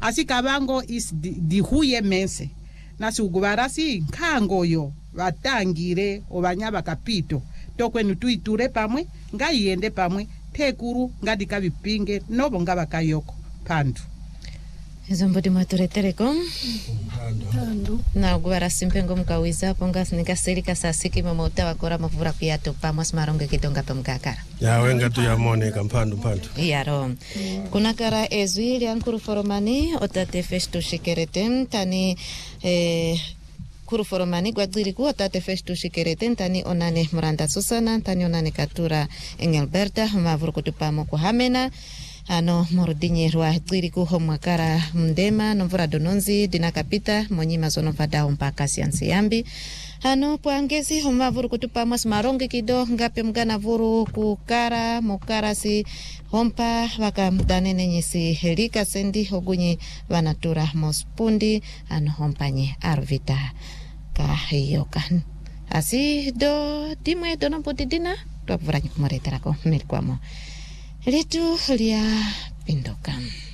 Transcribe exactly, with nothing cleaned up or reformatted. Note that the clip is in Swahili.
Así kabango is di, di huye mense. Nasi ugubarasi kango yo batangire obanyaba kapito. Tokwe nutuiture pamwe nga yende pamwe tekuru ngadi kabipinge nobo ngaba kayoko pandu. Zombodi maturetereko Tandu na guara simpengo mkawiza pongas nikaselika sasiki mamota wakora mavura piato pamos maronge kitonga pamkakara ya wenga tu ya mone kampandu pandu yaro kuna kara ezwili ankuru foromani otate festu shikereten tani eh kuru foromani gwadiri ku otate festu shikereten tani onane Muranda Susana tani onane Katura Engelberta mavuru kutupamo kuhamena ano morudinye rwa twiriku homwakara mdema nomvura dononzi dina kapita monyima zono vadao mpaka siansi yambi ano puangezi homavuru kutupa mas marongi kido ngape mgana vuru kukara mokarasi hompa waka mdanene nyesi helika sendi hogunyi vanatura mospundi ano hompanye arvita kahiyokan asi do dimwe dono putidina tuapuranya kumareterako mirkwamo Litu lia pindokan.